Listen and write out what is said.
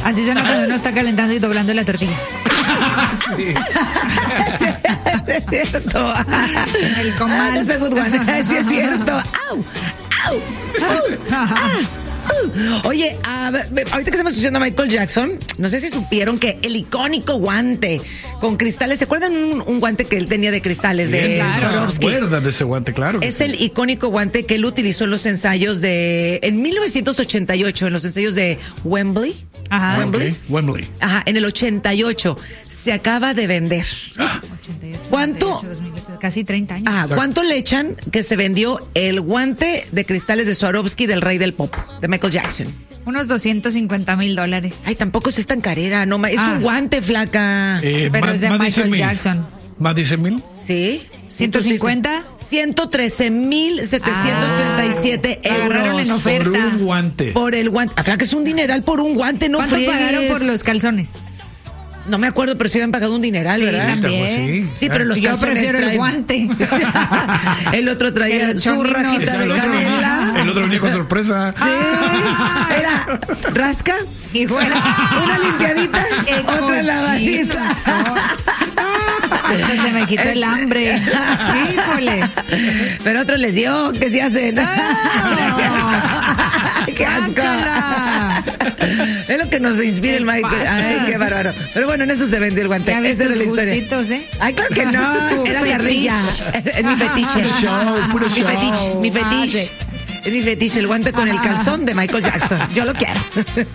Así suena cuando uno está calentando y doblando la tortilla. Sí. Es cierto. El comal. That's a good one. Sí, es cierto. ¡Au! ¡Au! Oye, a ver, ahorita que estamos escuchando a Michael Jackson, no sé si supieron que el icónico guante con cristales, ¿se acuerdan un guante que él tenía de cristales? Bien, De claro. Swarovski? ¿Se acuerdan de ese guante? Claro. que Es sí. el icónico guante que él utilizó en los ensayos en 1988, en los ensayos de Wembley. Ajá. Wembley. Ok, Wembley. Ajá, en el 88 se acaba de vender. 88, ¿Cuánto? 2008, casi 30 años. Ah, ¿cuánto le echan que se vendió el guante de cristales de Swarovski del rey del pop, de Michael Jackson? Unos $250,000. Ay, tampoco es tan carera, no, es Ah. un guante, flaca. Pero es de más Michael 10,000. Jackson. ¿Más 10,000? Sí. 150. 113,737 Agarraron en euros. oferta. Por un guante. Por el guante. Ah, flaca, es un dineral por un guante, no ¿Cuánto friegues. pagaron por los calzones? No me acuerdo, pero sí habían pagado un dineral, Sí, ¿verdad? también. Sí, pero los Yo calzones prefiero el traen- guante. El otro traía El su chomino. rajita de El otro- canela. El otro venía con sorpresa. Sí. Era rasca, Y fuera. una limpiadita, Qué otra lavadita. Hasta se me quitó el hambre. Híjole. Pero otros les dio, ¿qué se hacen? ¡Qué asco! Guácala. Es lo que nos inspira el ¿Qué Michael. pasa? Ay, qué bárbaro. Pero bueno, en eso se vendió el guante. Ya ves Esa era la tus historia. gustitos, ¿eh? Ay, claro que no. Tu Era fetiche. carrilla. Es mi fetiche. Puro show, puro Mi show. fetiche, mi Ah, fetiche. sí. Es mi fetiche, el guante con el calzón de Michael Jackson. Yo lo quiero.